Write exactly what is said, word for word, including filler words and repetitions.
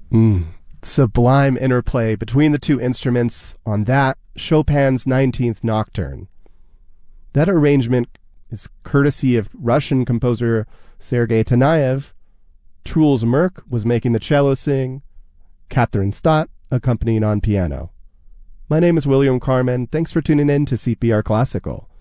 Mm. Sublime interplay between the two instruments on that Chopin's nineteenth Nocturne. That arrangement is courtesy of Russian composer Sergei Taneyev. Truls Merk was making the cello sing, Catherine Stott accompanying on piano. My name is William Carmen. Thanks for tuning in to C P R Classical.